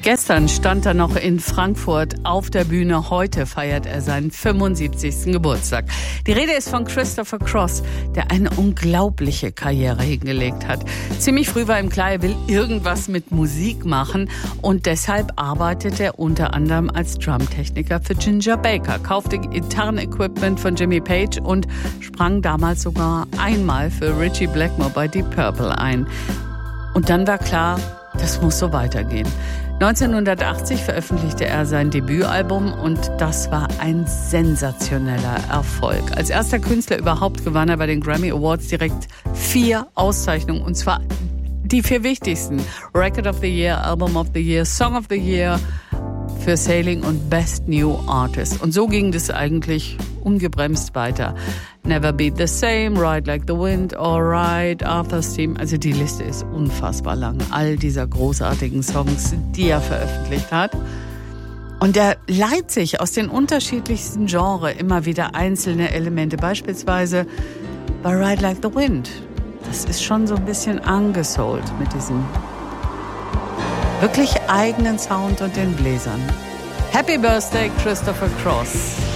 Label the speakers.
Speaker 1: Gestern stand er noch in Frankfurt auf der Bühne. Heute feiert er seinen 75. Geburtstag. Die Rede ist von Christopher Cross, der eine unglaubliche Karriere hingelegt hat. Ziemlich früh war ihm klar, er will irgendwas mit Musik machen und deshalb arbeitet er unter anderem als Drumtechniker für Ginger Baker, kaufte Gitarrenequipment von Jimmy Page und sprang damals sogar einmal für Ritchie Blackmore bei Deep Purple ein. Und dann war klar, das muss so weitergehen. 1980 veröffentlichte er sein Debütalbum und das war ein sensationeller Erfolg. Als erster Künstler überhaupt gewann er bei den Grammy Awards direkt 4 Auszeichnungen und zwar die 4 wichtigsten. Record of the Year, Album of the Year, Song of the Year für Sailing und Best New Artist. Und so ging das eigentlich ungebremst weiter. Never Be the Same, Ride Like the Wind, Alright, Arthur's Theme. Also die Liste ist unfassbar lang. All dieser großartigen Songs, die er veröffentlicht hat. Und er leiht sich aus den unterschiedlichsten Genres immer wieder einzelne Elemente. Beispielsweise bei Ride Like the Wind. Das ist schon so ein bisschen angesoult mit diesem wirklich eigenen Sound und den Bläsern. Happy Birthday, Christopher Cross.